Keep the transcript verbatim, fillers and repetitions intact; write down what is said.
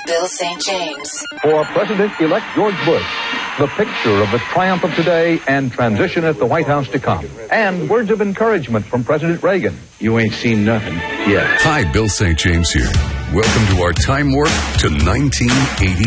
Bill Saint James. For President-elect George Bush, the picture of the triumph of today and transition at the White House to come. And words of encouragement from President Reagan. You ain't seen nothing yet. Hi, Bill Saint James here. Welcome to our time warp to nineteen eighty.